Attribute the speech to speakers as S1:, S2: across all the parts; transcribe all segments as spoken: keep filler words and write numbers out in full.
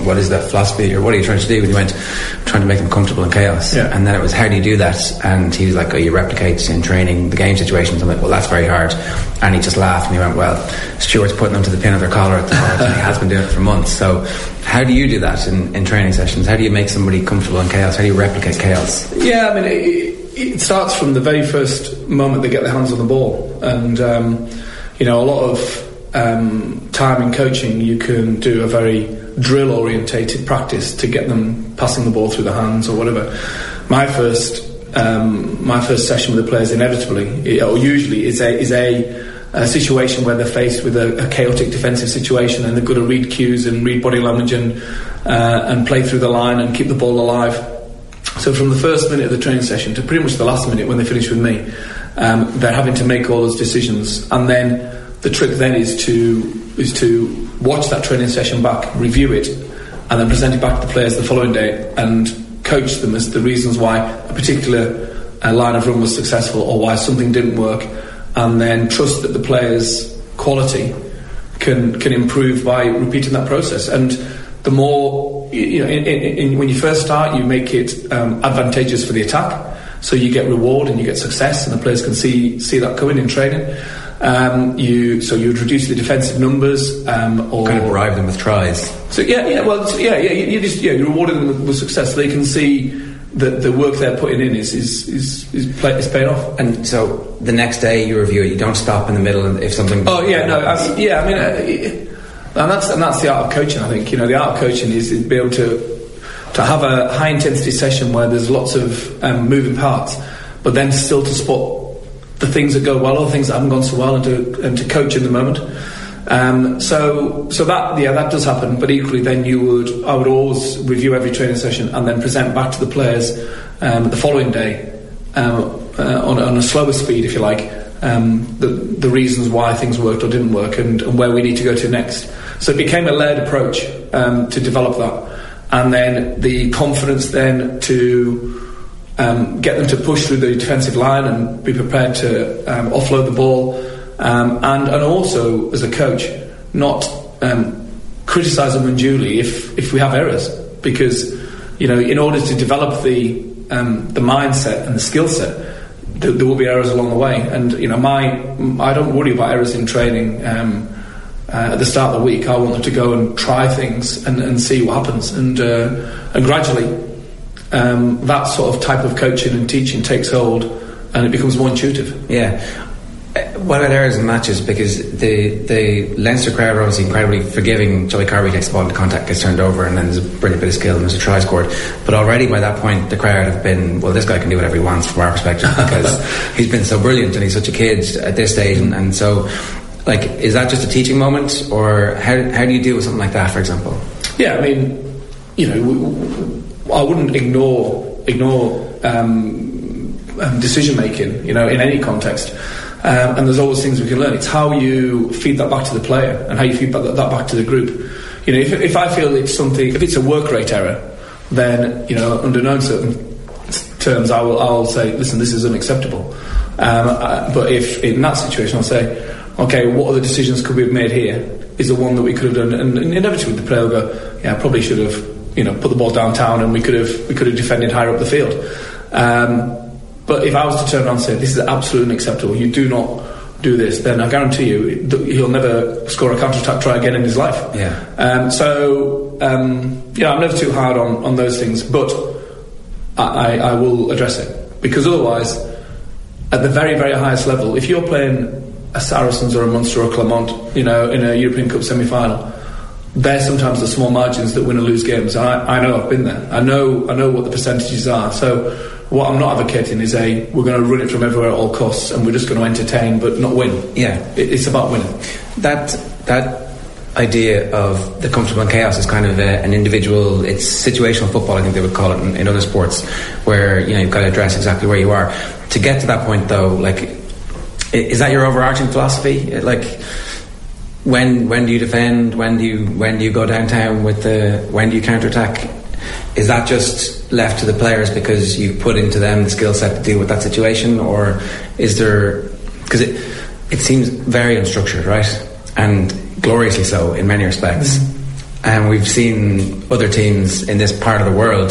S1: what is that philosophy, or what are you trying to do? And he went, trying to make them comfortable in chaos.
S2: Yeah.
S1: And then it was, how do you do that? And he was like, oh, you replicate in training the game situations. I'm like, well, that's very hard. And he just laughed and he went, well, Stuart's putting them to the pin of their collar at the moment, and he has been doing it for months. So how do you do that in, in training sessions? How do you make somebody comfortable in chaos? How do you replicate chaos?
S2: Yeah, I mean, it, it starts from the very first moment they get their hands on the ball. And, um, you know, a lot of um, time in coaching, you can do a very drill-orientated practice to get them passing the ball through the hands or whatever. My first um, my first session with the players inevitably, or usually, is a is a, a situation where they're faced with a, a chaotic defensive situation, and they've got to read cues and read body language and uh, and play through the line and keep the ball alive. So from the first minute of the training session to pretty much the last minute when they finish with me, um, they're having to make all those decisions. And then the trick then is to is to watch that training session back, review it, and then present it back to the players the following day and coach them as the reasons why a particular uh, line of run was successful or why something didn't work, and then trust that the players' quality can can improve by repeating that process. And the more, you know, in, in, in, when you first start, you make it um, advantageous for the attack, so you get reward and you get success, and the players can see see that coming in training. Um, you so you would reduce the defensive numbers, um, or
S1: kind of bribe them with tries.
S2: So yeah, yeah, well, so yeah, yeah, you, you just yeah, you're rewarding them with, with success. So they can see that the work they're putting in is is is is, play, is paying off.
S1: And so the next day you review it. You don't stop in the middle, and if something.
S2: Oh yeah, no, I, yeah, I mean, uh, and that's and that's the art of coaching. I think, you know, the art of coaching is, is be able to to have a high intensity session where there's lots of um, moving parts, but then still to spot the things that go well or the things that haven't gone so well, and to and to coach in the moment. Um, so so that yeah that does happen. But equally, then you would I would always review every training session and then present back to the players um, the following day um, uh, on, on a slower speed, if you like, um, the the reasons why things worked or didn't work, and, and where we need to go to next. So it became a layered approach um, to develop that, and then the confidence then to Um, get them to push through the defensive line and be prepared to um, offload the ball, um, and and also as a coach not um, criticise them unduly if if we have errors, because, you know, in order to develop the um, the mindset and the skill set, th- there will be errors along the way. And, you know, my I don't worry about errors in training. Um, uh, at the start of the week, I want them to go and try things and, and see what happens, and uh, and gradually. Um, that sort of type of coaching and teaching takes hold, and it becomes more intuitive.
S1: Yeah. What about errors in matches? Because the the Leinster crowd are obviously incredibly forgiving. Joey Carbery takes the ball into contact, gets turned over, and then there's a brilliant bit of skill and there's a try scored. But already by that point, the crowd have been, well, this guy can do whatever he wants from our perspective, because he's been so brilliant and he's such a kid at this stage. And, and so, like, is that just a teaching moment, or how how do you deal with something like that, for example?
S2: Yeah, I mean, you know, we, we, I wouldn't ignore ignore um, um, decision making, you know, in any context. Um, and there's always things we can learn. It's how you feed that back to the player and how you feed that, that back to the group. You know, if, if I feel it's something, if it's a work rate error, then, you know, under no certain terms, I will I'll say, listen, this is unacceptable. Um, uh, but if in that situation, I'll say, okay, what other decisions could we have made here? Is there one that we could have done? And, and inevitably, the player will go, yeah, I probably should have, you know, put the ball downtown, and we could have we could have defended higher up the field. Um, but if I was to turn around and say, this is absolutely unacceptable, you do not do this, then I guarantee you he'll never score a counter-attack try again in his life.
S1: Yeah.
S2: Um, so um, yeah, I'm never too hard on, on those things, but I, I will address it, because otherwise, at the very very highest level, if you're playing a Saracens or a Munster or a Clermont, you know, in a European Cup semi-final, they're sometimes the small margins that win or lose games. I, I know, I've been there. I know I know what the percentages are. So what I'm not advocating is a we're going to run it from everywhere at all costs and we're just going to entertain but not win.
S1: Yeah,
S2: it, it's about winning.
S1: That that idea of the comfortable in chaos is kind of a, an individual. It's situational football, I think they would call it in, in other sports, where, you know, you've got to address exactly where you are. To get to that point, though, like, is that your overarching philosophy? Like, When when do you defend? When do you when do you go downtown with the? When do you counterattack? Is that just left to the players because you put into them the skill set to deal with that situation, or is there? Because it it seems very unstructured, right? And gloriously so in many respects.
S2: Mm-hmm.
S1: and we've seen other teams in this part of the world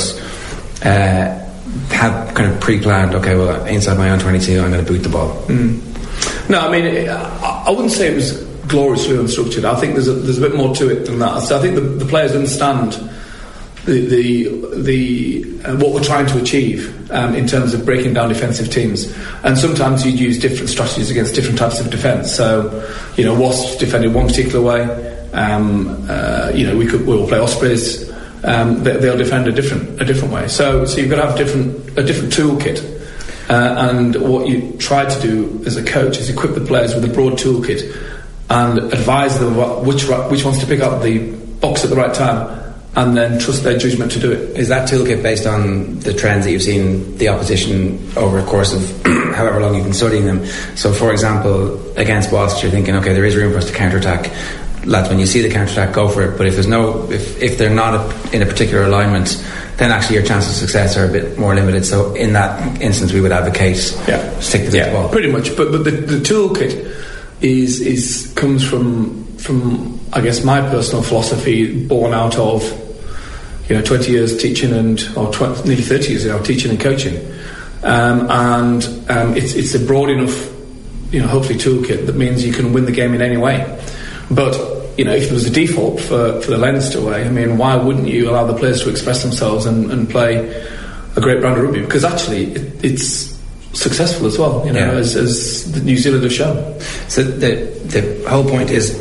S1: uh, have kind of pre-planned, okay, well, inside my own twenty-two I'm going to boot the ball.
S2: Mm. No, I mean, I wouldn't say it was gloriously unstructured. I think there's a, there's a bit more to it than that. So I think the, the players understand the the, the uh, what we're trying to achieve um, in terms of breaking down defensive teams. And sometimes you'd use different strategies against different types of defence. So, you know, Wasps defended one particular way. Um, uh, you know, we could we'll play Ospreys. Um, they, they'll defend a different a different way. So so you've got to have different a different toolkit. Uh, and what you try to do as a coach is equip the players with a broad toolkit and advise them about which which ones to pick up the box at the right time, and then trust their judgment to do it.
S1: Is that toolkit based on the trends that you've seen the opposition over a course of however long you've been studying them? So, for example, against Wasps, you're thinking, okay, there is room for us to counter-attack. Lads, when you see the counter-attack, go for it. But if there's no, if, if they're not a, in a particular alignment, then actually your chances of success are a bit more limited. So, in that instance, we would advocate
S2: yeah.
S1: stick to the
S2: yeah,
S1: ball.
S2: Pretty much. But but the, the toolkit is is comes from from I guess my personal philosophy, born out of you know twenty years teaching and or twenty, nearly thirty years now teaching and coaching, um, and um, it's it's a broad enough you know hopefully toolkit that means you can win the game in any way. But you know if there was a default for, for the Leinster way, I mean, why wouldn't you allow the players to express themselves and, and play a great brand of rugby? Because actually it, it's successful as well, you know, yeah. as, as the New Zealand have shown.
S1: So the the whole point is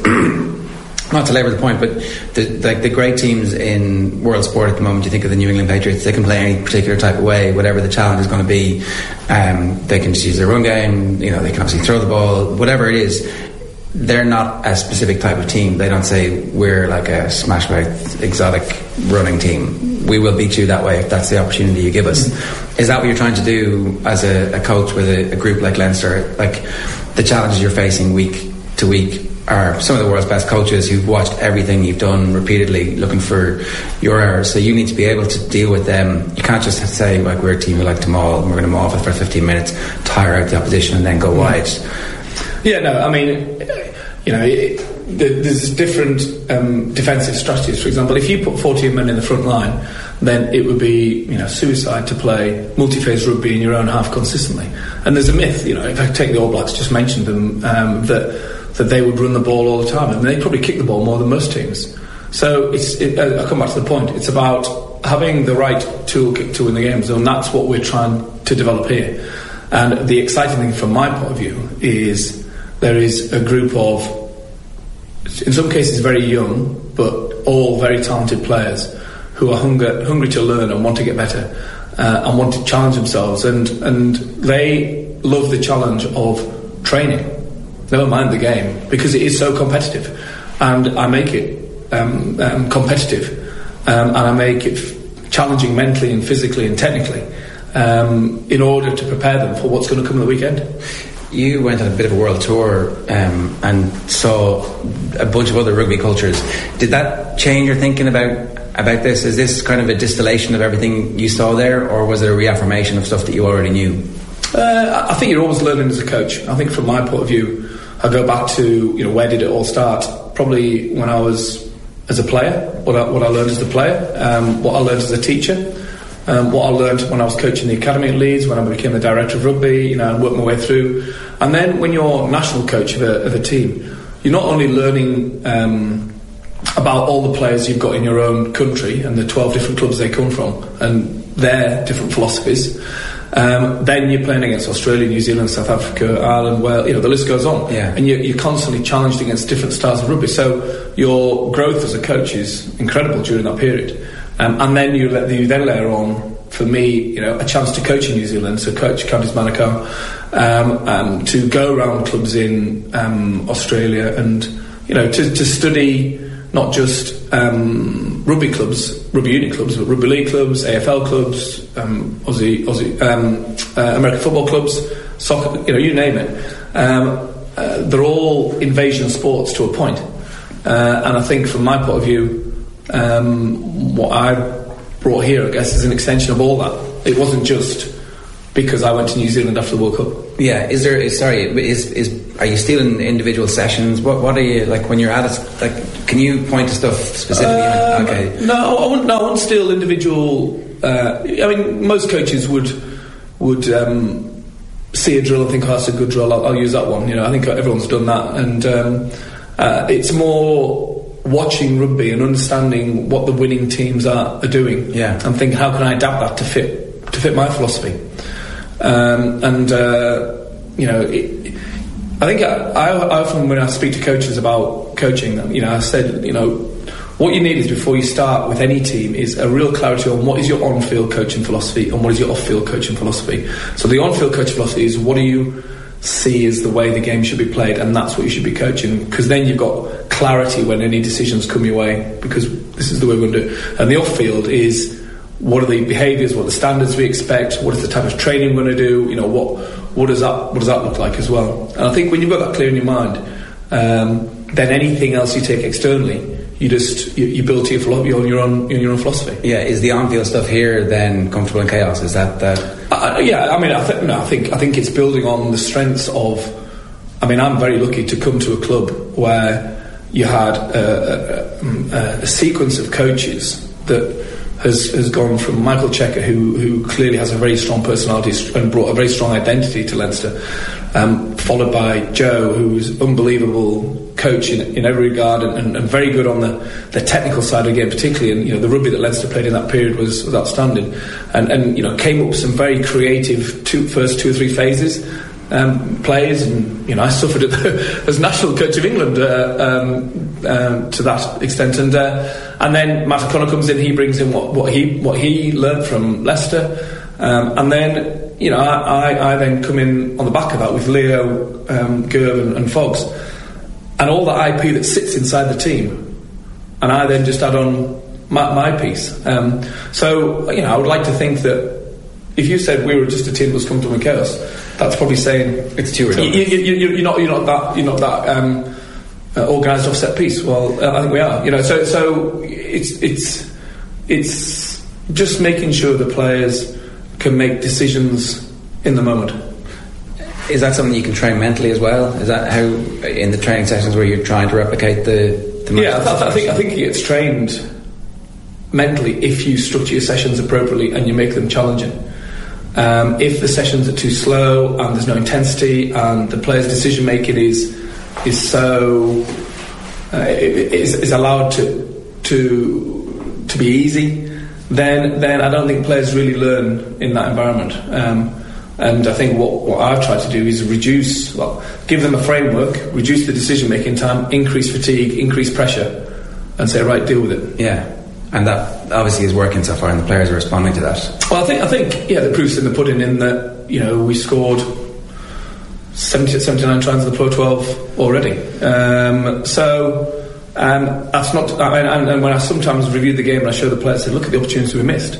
S1: not to labour the point, but the, like the great teams in world sport at the moment, you think of the New England Patriots, they can play any particular type of way, whatever the challenge is going to be. Um, they can just use their run game, you know, they can obviously throw the ball, whatever it is. They're not a specific type of team. They don't say we're like a smash mouth exotic running team. We will beat you that way if that's the opportunity you give us. Mm-hmm. Is that what you're trying to do as a, a coach with a, a group like Leinster? Like the challenges you're facing week to week are some of the world's best coaches who've watched everything you've done repeatedly, looking for your errors. So you need to be able to deal with them. You can't just say like we're a team we like to maul and we're going to maul for fifteen minutes, tire out the opposition, and then go mm-hmm. wide.
S2: Yeah, no, I mean, you know, it, there's different um, defensive strategies. For example, if you put fourteen men in the front line, then it would be, you know, suicide to play multi-phase rugby in your own half consistently. And there's a myth, you know, if I take the All Blacks, just mentioned them, um, that that they would run the ball all the time, and they probably kick the ball more than most teams. So it's, it, I'll come back to the point. It's about having the right toolkit to win the games, and that's what we're trying to develop here. And the exciting thing from my point of view is there is a group of, in some cases very young, but all very talented players who are hunger, hungry to learn and want to get better uh, and want to challenge themselves. And, and they love the challenge of training, never mind the game, because it is so competitive. And I make it um, um, competitive um, and I make it f- challenging mentally and physically and technically um, in order to prepare them for what's going to come on the weekend.
S1: You went on a bit of a world tour um, and saw a bunch of other rugby cultures. Did that change your thinking about about this? Is this kind of a distillation of everything you saw there, or was it a reaffirmation of stuff that you already knew?
S2: Uh, I think you're always learning as a coach. I think from my point of view, I go back to, you know, where did it all start? Probably when I was as a player, what I, what I learned as a player, um, what I learned as a teacher. Um, what I learned when I was coaching the academy at Leeds, when I became the director of rugby, you know, and worked my way through. And then when you're national coach of a, of a team, you're not only learning um, about all the players you've got in your own country and the twelve different clubs they come from and their different philosophies. Um, then you're playing against Australia, New Zealand, South Africa, Ireland, well, you know, the list goes on.
S1: Yeah.
S2: And you're, you're constantly challenged against different styles of rugby. So your growth as a coach is incredible during that period. Um, and then you, let, you then layer on, for me, you know, a chance to coach in New Zealand, so coach Counties Manukau, um, um, to go around clubs in um, Australia, and you know, to, to study not just um, rugby clubs, rugby union clubs, but rugby league clubs, A F L clubs, um, Aussie, Aussie, um, uh, American football clubs, soccer, you know, you name it. Um, uh, they're all invasion sports to a point, uh, and I think, from my point of view. Um, what I brought here, I guess, is an extension of all that. It wasn't just because I went to New Zealand after the World Cup.
S1: Yeah, is there? Is, sorry, is is are you still in individual sessions? What what are you like when you're at it? Like, can you point to stuff specifically?
S2: Um,
S1: okay.
S2: No, I wouldn't. No, I wouldn't still individual. Uh, I mean, most coaches would would um, see a drill and think, "Oh, that's a good drill. I'll, I'll use that one." You know, I think everyone's done that, and um, uh, it's more watching rugby and understanding what the winning teams are, are doing,
S1: yeah,
S2: and think, how can I adapt that to fit to fit my philosophy? Um, and uh, you know, it, I think I, I often, when I speak to coaches about coaching, you know, I said, you know, what you need is, before you start with any team, is a real clarity on what is your on-field coaching philosophy and what is your off-field coaching philosophy. So the on-field coaching philosophy is, what do you see as the way the game should be played, and that's what you should be coaching, because then you've got clarity when any decisions come your way, because this is the way we're going to do it. And the off-field is, what are the behaviours, what are the standards we expect, what is the type of training we're going to do, you know, what what does that what does that look like as well. And I think when you've got that clear in your mind, um, then anything else you take externally, you just you, you build to your, philo- your, your own your own philosophy.
S1: Yeah, is the on-field stuff here then comfortable in chaos? Is that that?
S2: Uh, yeah, I mean, I, th- no, I think I think it's building on the strengths of. I mean, I'm very lucky to come to a club where you had a, a, a sequence of coaches that has has gone from Michael Checker, who who clearly has a very strong personality and brought a very strong identity to Leinster, um, followed by Joe, who's unbelievable coach in, in every regard, and, and very good on the, the technical side again, particularly. And you know, the rugby that Leinster played in that period was, was outstanding, and and you know, came up with some very creative two, first two or three phases. Um, players, and you know, I suffered the, as national coach of England uh, um, um, to that extent, and uh, and then Matt O'Connor comes in. He brings in what, what he what he learned from Leicester, um, and then you know, I, I, I then come in on the back of that with Leo, um, Gerv, and, and Fogs, and all the I P that sits inside the team, and I then just add on my, my piece. Um, so you know, I would like to think that if you said we were just a team that was comfortable in chaos, that's probably saying
S1: it's too redundant.
S2: You, you, you, you're not, you're not that, you're not that um, uh, organised off set piece. Well, uh, I think we are. You know, so so it's it's it's just making sure the players can make decisions in the moment.
S1: Is that something you can train mentally as well? Is that how in the training sessions where you're trying to replicate the? the
S2: yeah, I, I think I think it gets trained mentally if you structure your sessions appropriately and you make them challenging. Um, if the sessions are too slow and there's no intensity and the player's decision making is is so uh, is, is allowed to to to be easy, then then I don't think players really learn in that environment. Um, and I think what, what I've tried to do is reduce, well, give them a framework, reduce the decision making time, increase fatigue, increase pressure, and say, right, deal with it.
S1: Yeah. And that obviously is working so far, and the players are responding to that.
S2: Well, I think, I think, yeah, the proof's in the pudding. In that, you know, we scored seventy, seventy-nine tries in the Pro twelve already. Um, so, um, that's not. I mean, and, and when I sometimes review the game and I show the players, say, look at the opportunities we missed.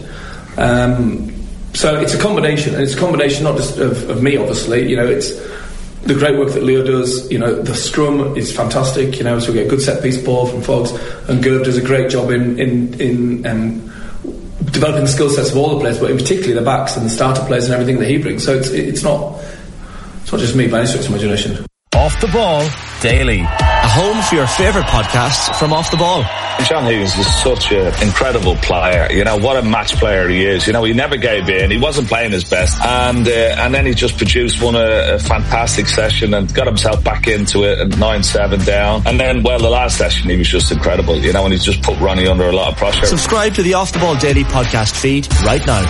S2: Um, so it's a combination, and it's a combination not just of, of me, obviously. You know, it's the great work that Leo does. You know, the scrum is fantastic. You know, so we get good set piece ball from Fogs, and Gerv does a great job in in in um, developing the skill sets of all the players, but in particular the backs and the starter players and everything that he brings. So it's it's not it's not just me by any stretch of imagination.
S3: Off the Ball Daily, a home for your favourite podcasts from Off the Ball.
S4: John Higgins is such an incredible player. You know, what a match player he is. You know, he never gave in. He wasn't playing his best. And uh, and then he just produced one a, a fantastic session and got himself back into it at nine seven down. And then, well, the last session, he was just incredible. You know, and he's just put Ronnie under a lot of pressure.
S3: Subscribe to the Off the Ball Daily podcast feed right now.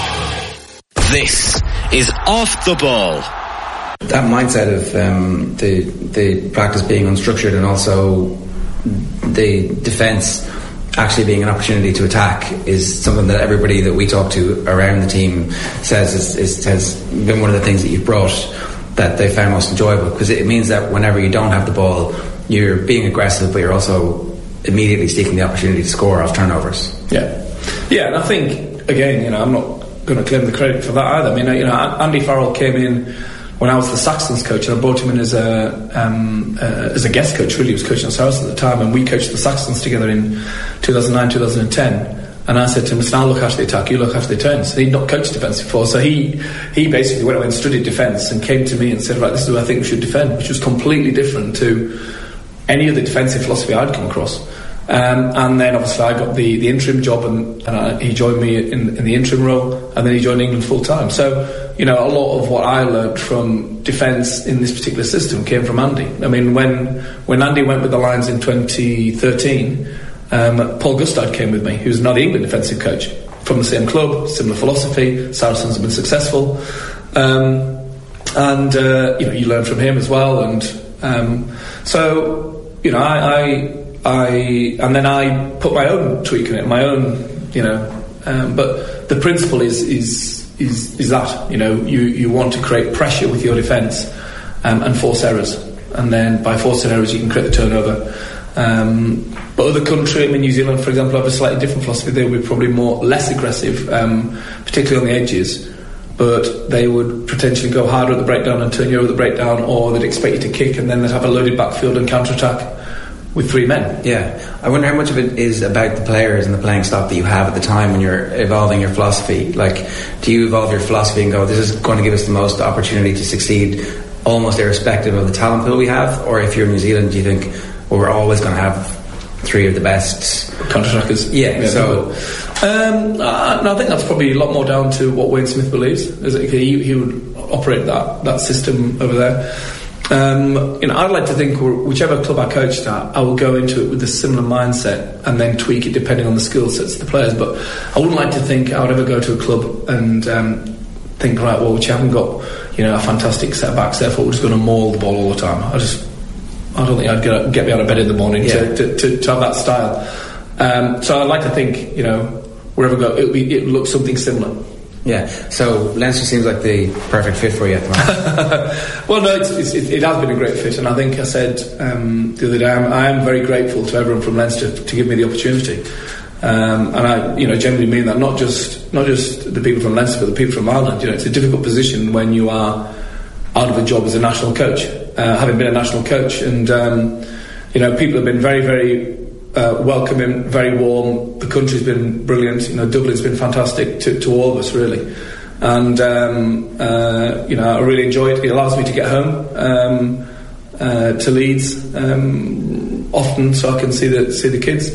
S3: This is Off the Ball.
S1: That mindset of um, the the practice being unstructured and also the defence actually being an opportunity to attack is something that everybody that we talk to around the team says is, is, has been one of the things that you've brought that they found most enjoyable, because it means that whenever you don't have the ball, you're being aggressive, but you're also immediately seeking the opportunity to score off turnovers.
S2: Yeah, yeah, and I think again, you know, I'm not going to claim the credit for that either. I mean, you know, Andy Farrell came in when I was the Saxons coach, and I brought him in as a um, uh, as a guest coach. Really, he was coaching at Saracens at the time, and we coached the Saxons together in two thousand nine, two thousand ten. And I said to him, listen, I'll look after the attack, you look after the defence. He'd not coached defence before, so he he basically went away and studied defence and came to me and said, right, this is what I think we should defend, which was completely different to any other defensive philosophy I'd come across. Um, and then obviously I got the, the interim job, and, and I, he joined me in, in the interim role, and then he joined England full time. So, you know, a lot of what I learnt from defence in this particular system came from Andy. I mean, when when Andy went with the Lions in twenty thirteen, um, Paul Gustard came with me, who's now the England defensive coach, from the same club, similar philosophy. Saracens have been successful, um, and uh, you know, you learn from him as well. And um, so, you know, I. I I and then I put my own tweak in it, my own, you know. Um, but the principle is is is is that, you know, you, you want to create pressure with your defence um, and force errors, and then by forcing errors you can create the turnover. Um, but other countries, I mean, New Zealand, for example, have a slightly different philosophy. They would be probably more less aggressive, um, particularly on the edges. But they would potentially go harder at the breakdown and turn you over the breakdown, or they'd expect you to kick, and then they'd have a loaded backfield and counter attack with three men.
S1: Yeah, I wonder how much of it is about the players and the playing stock that you have at the time when you're evolving your philosophy. Like, do you evolve your philosophy and go, this is going to give us the most opportunity to succeed, almost irrespective of the talent pool we have? Or if you're in New Zealand, do you think, well, we're always going to have three of the best
S2: counter-attackers?
S1: Yeah, yeah, so
S2: um, uh, no, I think that's probably a lot more down to what Wayne Smith believes. Is that he, he would operate that that system over there. Um, you know, I'd like to think whichever club I coached at, I will go into it with a similar mindset and then tweak it depending on the skill sets of the players. But I wouldn't like to think I would ever go to a club and um, think, right, well, which haven't got, you know, a fantastic set of backs, therefore we're just going to maul the ball all the time. I just, I don't think I'd get, get me out of bed in the morning yeah. to, to, to, to have that style. Um, so I'd like to think, you know, wherever I go, it it would look something similar.
S1: Yeah, so Leinster seems like the perfect fit for you at the moment.
S2: Well, no, it's, it's, it, it has been a great fit, and I think I said um, the other day, I'm, I am very grateful to everyone from Leinster to give me the opportunity, um, and I, you know, generally mean that not just not just the people from Leinster, but the people from Ireland. You know, it's a difficult position when you are out of a job as a national coach, uh, having been a national coach, and um, you know, people have been very, very. Uh, welcoming, very warm. The country's been brilliant. You know, Dublin's been fantastic to, to all of us, really. And um, uh, you know, I really enjoy it. It allows me to get home um, uh, to Leeds um, often, so I can see the see the kids.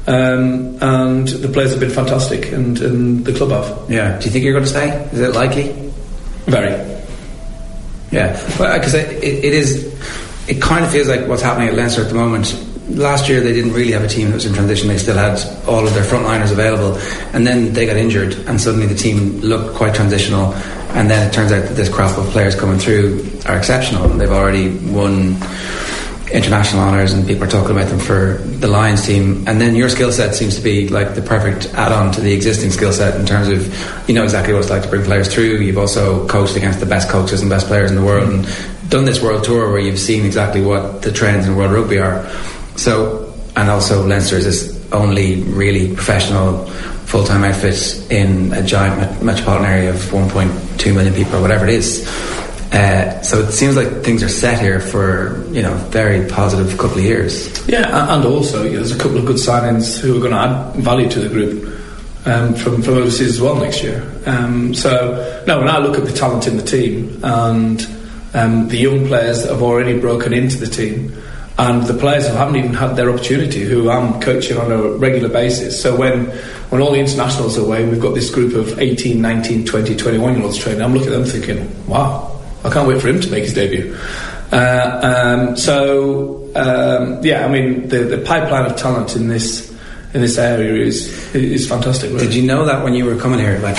S2: Um, and the players have been fantastic, and, and the club have.
S1: Yeah. Do you think you're going to stay? Is it likely?
S2: Very.
S1: Yeah. Well, because it, it, it is. It kind of feels like what's happening at Leinster at the moment. Last year they didn't really have a team that was in transition. They still had all of their frontliners available, and then they got injured, and suddenly the team looked quite transitional. And then it turns out that this crop of players coming through are exceptional, and they've already won international honours, and people are talking about them for the Lions team. And then your skill set seems to be like the perfect add-on to the existing skill set in terms of, you know exactly what it's like to bring players through. You've also coached against the best coaches and best players in the world, and done this world tour where you've seen exactly what the trends in world rugby are. So, and also Leinster is this only really professional full-time outfit in a giant met- metropolitan area of one point two million people or whatever it is. Uh, so it seems like things are set here for, you know, very positive couple of years.
S2: Yeah, and also, you know, there's a couple of good signings who are going to add value to the group um, from, from overseas as well next year. Um, so, no, when I look at the talent in the team and um, the young players that have already broken into the team, and the players who haven't even had their opportunity, who I'm coaching on a regular basis. So when when all the internationals are away, we've got this group of eighteen, nineteen, twenty, twenty-one year olds training. I'm looking at them thinking, wow, I can't wait for him to make his debut. Uh, um, so um, yeah, I mean, the, the pipeline of talent in this in this area is is fantastic. Really.
S1: Did you know that when you were coming here? Like,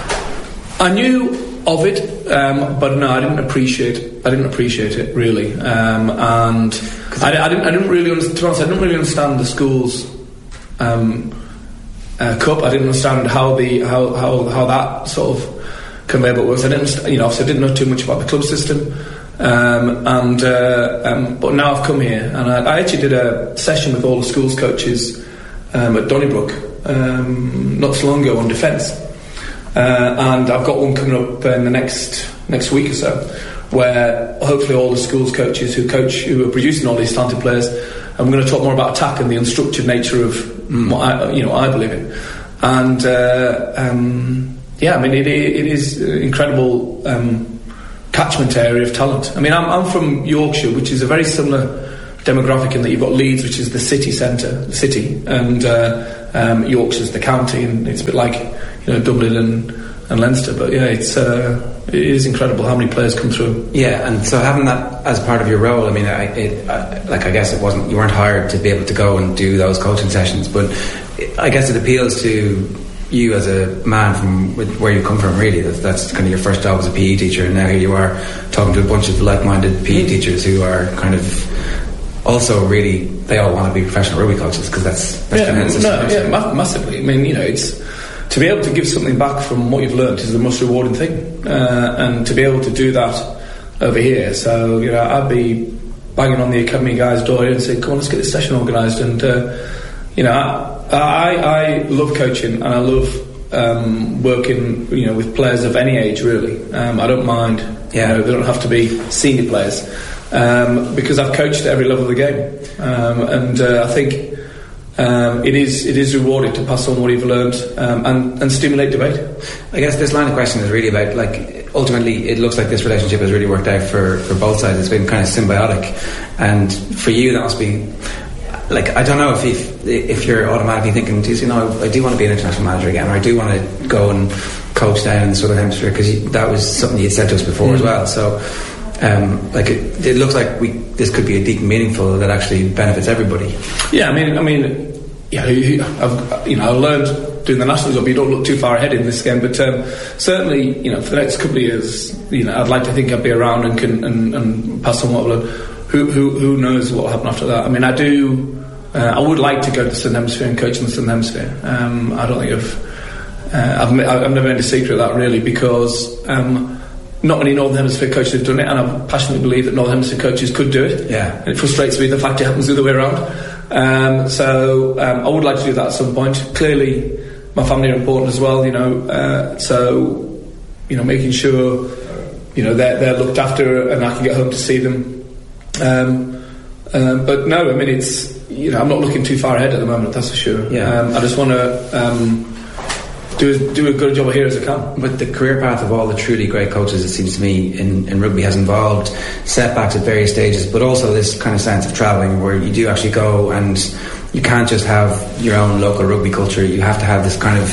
S2: I knew of it, um, but no, I didn't appreciate. I didn't appreciate it really, um, and I, I didn't. I didn't really. To be honest, I didn't really understand the school's um, uh, cup. I didn't understand how the how how, how that sort of conveyor belt works. I didn't. You know, so I didn't know too much about the club system. Um, and uh, um, but now I've come here, and I, I actually did a session with all the schools coaches um, at Donnybrook um, not so long ago on defence. Uh, and I've got one coming up in the next next week or so, where hopefully all the schools coaches who coach, who are producing all these talented players, and we're going to talk more about attack and the unstructured nature of mm. what I, you know, I believe in. and uh, um, yeah, I mean it, it is incredible um, catchment area of talent. I mean, I'm, I'm from Yorkshire, which is a very similar demographic in that you've got Leeds, which is the city centre, the city, and uh, um, Yorkshire's the county, and it's a bit like, you know, Dublin and, and Leinster. But yeah, it's uh, it is incredible how many players come through.
S1: Yeah, and so having that as part of your role, I mean, I, it, I, like I guess it wasn't, you weren't hired to be able to go and do those coaching sessions, but it, I guess it appeals to you as a man from where you come from, really. That's, that's kind of your first job as a P E teacher, and now here you are talking to a bunch of like-minded P E teachers who are kind of also really, they all want to be professional rugby coaches, because that's, that's
S2: yeah,
S1: kind of
S2: no, yeah, ma- massively. I mean, you know, it's to be able to give something back from what you've learned is the most rewarding thing, uh, and to be able to do that over here. So, you know, I'd be banging on the academy guy's door and saying, "Come on, let's get this session organised." And uh, you know, I, I, I love coaching, and I love um, working, you know, with players of any age, really. Um, I don't mind.
S1: Yeah,
S2: you know, they don't have to be senior players, um, because I've coached at every level of the game, um, and uh, I think um, it is it is rewarding to pass on what you've learned, um, and, and stimulate debate.
S1: I guess this line of question is really about, like, ultimately it looks like this relationship has really worked out for, for both sides. It's been kind of symbiotic, and for you that must be, like, I don't know if if, if you're automatically thinking, geez, you know, I do want to be an international manager again, or I do want to go and coach down in the Southern Hemisphere, because that was something you had said to us before mm. as well. So um, like it, it looks like we this could be a deep meaningful that actually benefits everybody.
S2: Yeah, I mean, I mean, yeah, I've, you know, I learned doing the national job, you don't look too far ahead in this game, but um, certainly, you know, for the next couple of years, you know, I'd like to think I'd be around and can and, and pass on what I've learned. Who, who who knows what will happen after that? I mean, I do. Uh, I would like to go to the Southern Hemisphere and coach in the Southern Hemisphere. Um, I don't think I've. Uh, I've, I've never made a secret of that, really, because um, not many Northern Hemisphere coaches have done it, and I passionately believe that Northern Hemisphere coaches could do it.
S1: Yeah.
S2: And it frustrates me the fact it happens the other way around. Um, so um, I would like to do that at some point. Clearly, my family are important as well, you know. Uh, so, you know, making sure, you know, they're, they're looked after and I can get home to see them. Um, um, but no, I mean, it's, you know, I'm not looking too far ahead at the moment, that's for sure.
S1: Yeah.
S2: Um, I just want to um, do, do a good job here as I can.
S1: But the career path of all the truly great coaches, it seems to me, in, in rugby has involved setbacks at various stages, but also this kind of sense of travelling where you do actually go, and you can't just have your own local rugby culture. You have to have this kind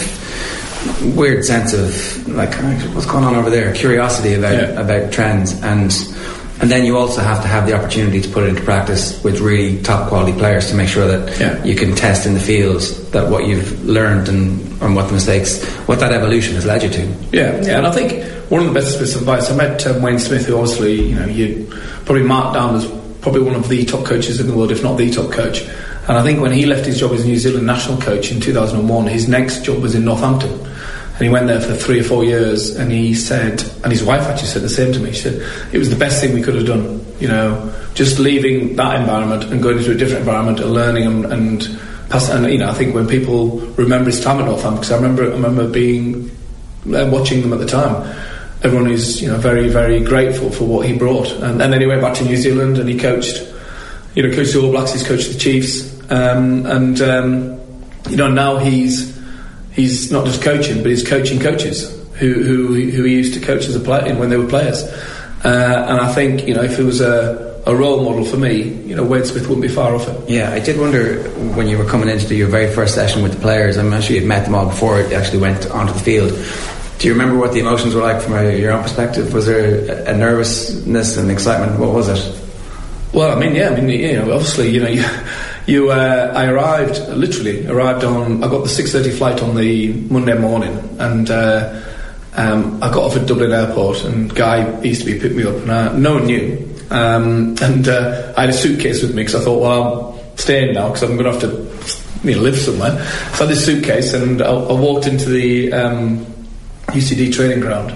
S1: of weird sense of, like, what's going on over there, curiosity about yeah. about trends, and and then you also have to have the opportunity to put it into practice with really top quality players to make sure that
S2: yeah.
S1: you can test in the field that what you've learned and, and what the mistakes, what that evolution has led you to.
S2: Yeah, yeah, and I think one of the best bits of advice, I met um, Wayne Smith, who obviously, you know, you probably marked down as probably one of the top coaches in the world, if not the top coach. And I think when he left his job as New Zealand national coach in two thousand one, his next job was in Northampton. And he went there for three or four years, and he said, and his wife actually said the same to me, she said, it was the best thing we could have done, you know, just leaving that environment and going into a different environment and learning and, and passing. And, you know, I think when people remember his time at Northampton, because I remember, I remember being, uh, watching them at the time, everyone is, you know, very, very grateful for what he brought. And, and then he went back to New Zealand and he coached, you know, coached the All Blacks, he's coached the Chiefs, um, and, um, you know, now he's, he's not just coaching, but he's coaching coaches who who, who he used to coach as a player when they were players. Uh, and I think, you know, if it was a, a role model for me, you know, Wayne Smith wouldn't be far off it.
S1: Yeah, I did wonder when you were coming in to do your very first session with the players, I'm sure you'd met them all before you actually went onto the field. Do you remember what the emotions were like from a, your own perspective? Was there a, a nervousness and excitement? What was it?
S2: Well, I mean, yeah, I mean, you know, obviously, you know, you, you uh, I arrived, literally arrived on, I got the six thirty flight on the Monday morning, and uh, um, I got off at Dublin Airport, and Guy used to be picked me up, and uh, no one knew, um, and uh, I had a suitcase with me, because I thought, well, I'm staying now, because I'm going to have to, you know, live somewhere. So I had this suitcase, and I, I walked into the um, U C D training ground,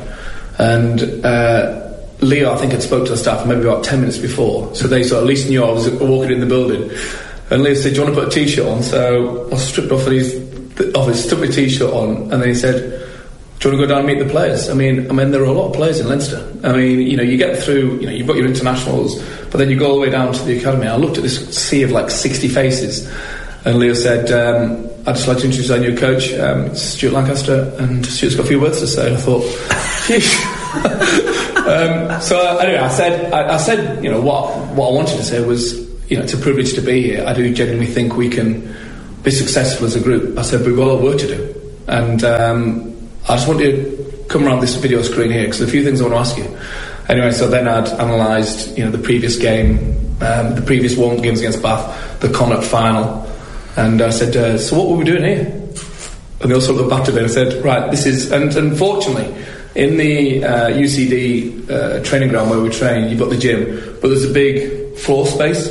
S2: and uh, Leo, I think, had spoke to the staff maybe about ten minutes before, so they sort of at least knew I was walking in the building. And Leo said, "Do you want to put a t-shirt on?" So I stripped off his office, took my t-shirt on, and then he said, "Do you want to go down and meet the players?" I mean, I mean, there are a lot of players in Leinster. I mean, you know, you get through, you know, you've got your internationals, but then you go all the way down to the academy. I looked at this sea of like sixty faces, and Leo said, um, I'd just like to introduce our new coach, um, Stuart Lancaster, and Stuart's got a few words to say. I thought, um, so uh, anyway, I said, I, I said, you know, what what I wanted to say was, you know, it's a privilege to be here. I do genuinely think we can be successful as a group. I said, we've got a lot of work to do, and um, I just want you to come around this video screen here because there's a few things I want to ask you. Anyway, so then I'd analysed, you know, the previous game, um, the previous one games against Bath, the Connacht final. And I said, uh, so what were we doing here? And they all sort of looked back to me and said, right, this is... And unfortunately, in the uh, U C D uh, training ground where we train, you've got the gym, but there's a big floor space.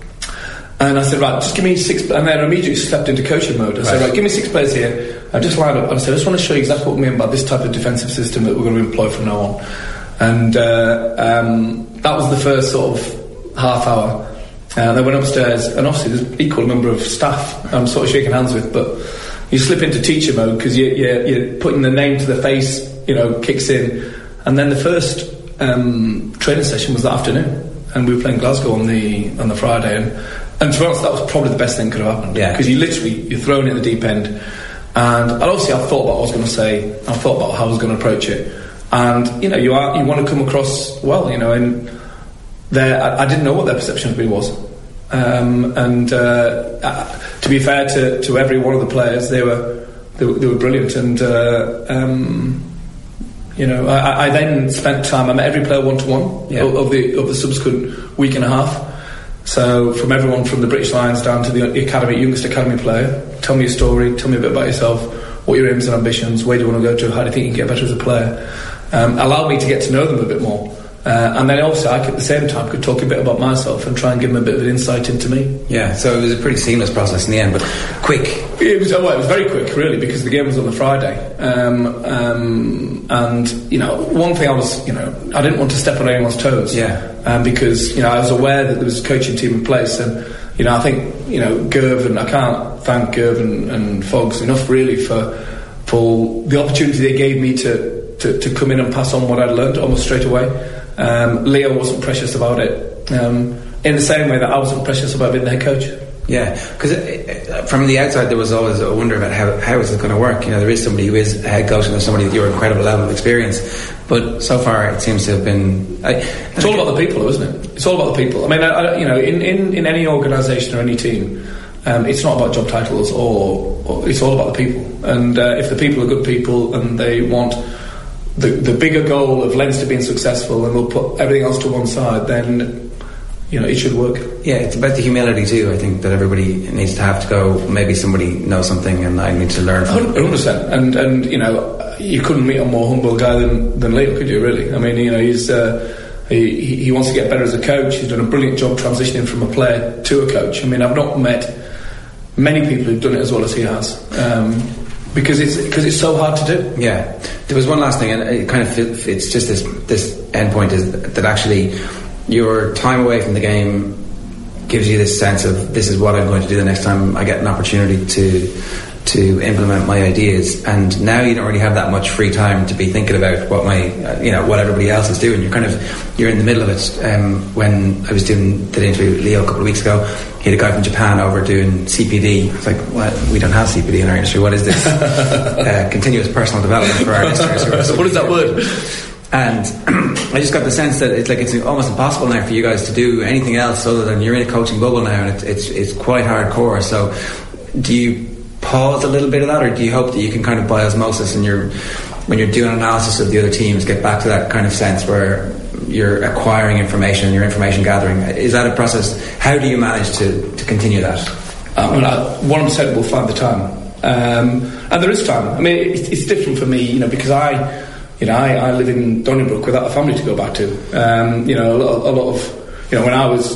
S2: And I said, right, just give me six... And then I immediately stepped into coaching mode. I said, right, give me six players here. I just lined up and I said, I just want to show you exactly what we mean by this type of defensive system that we're going to employ from now on. And uh, um, that was the first sort of half hour. Uh, they went upstairs, and obviously there's an equal number of staff I'm sort of shaking hands with, but you slip into teacher mode because you, you, you're putting the name to the face, you know, kicks in. And then the first um, training session was that afternoon, and we were playing Glasgow on the on the Friday, and, and to be honest, that was probably the best thing that could have happened.
S1: Yeah.
S2: Because you literally, you're thrown in the deep end, and, and obviously I thought about what I was going to say, I thought about how I was going to approach it, and you know, you are you want to come across well, you know, and Their, I, I didn't know what their perception of me was, um, and uh, uh, to be fair to, to every one of the players, they were they were, they were brilliant. And uh, um, you know, I, I then spent time. I met every player one to one of the of the subsequent week and a half. So from everyone from the British Lions down to the academy, youngest academy player, tell me your story, tell me a bit about yourself, what your aims and ambitions, where do you want to go to, how do you think you can get better as a player. Um, allowed me to get to know them a bit more. Uh, and then also I could, at the same time could talk a bit about myself and try and give them a bit of an insight into me.
S1: Yeah, so it was a pretty seamless process in the end, but quick.
S2: It was, well, it was very quick, really, because the game was on the Friday. Um, um, and, you know, one thing I was, you know, I didn't want to step on anyone's toes.
S1: Yeah.
S2: Um, because, you know, I was aware that there was a coaching team in place, and, you know, I think, you know, Gerv, and I can't thank Gerv and, and Fogs enough, really, for, for the opportunity they gave me to, to, to come in and pass on what I'd learned almost straight away. Um, Leo wasn't precious about it, um, in the same way that I wasn't precious about being the head coach.
S1: Yeah, because from the outside there was always a wonder about how how is it going to work. You know, there is somebody who is a head coach, and there's somebody with your incredible level of experience. But so far, it seems to have been. I,
S2: it's all about the people, isn't it? It's all about the people. I mean, I, I, you know, in, in, in any organisation or any team, um, it's not about job titles, or, or it's all about the people. And uh, if the people are good people and they want the the bigger goal of Leinster being successful, and they'll put everything else to one side, then, you know, it should work.
S1: Yeah, it's about the humility too, I think, that everybody needs to have to go, maybe somebody knows something and I need to learn from it.
S2: one hundred percent. And, and you know, you couldn't meet a more humble guy than, than Leo, could you, really? I mean, you know, he's uh, he, he wants to get better as a coach. He's done a brilliant job transitioning from a player to a coach. I mean, I've not met many people who've done it as well as he has. Um, Because it's because it's so hard to do.
S1: Yeah, there was one last thing, and it kind of it's just this this end point is that actually your time away from the game gives you this sense of this is what I'm going to do the next time I get an opportunity to to implement my ideas. And now you don't really have that much free time to be thinking about what my uh, you know what everybody else is doing. You're kind of you're in the middle of it. Um, when I was doing the interview with Leo a couple of weeks ago, he had a guy from Japan over doing C P D. It's like, well, we don't have C P D in our industry. What is this? uh, continuous personal development for our listeners.
S2: What is that word?
S1: And I just got the sense that it's like it's almost impossible now for you guys to do anything else other than you're in a coaching bubble now, and it's it's, it's quite hardcore. So, do you pause a little bit of that, or do you hope that you can kind of by osmosis, and you're when you're doing analysis of the other teams, get back to that kind of sense where you're acquiring information and you're information gathering? Is that a process? How do you manage to, to continue that?
S2: I mean, one hundred percent will find the time, um, and there is time. I mean, it's, it's different for me, you know, because I, you know, I, I live in Donnybrook without a family to go back to. Um, you know, a lot, a lot of, you know, when I was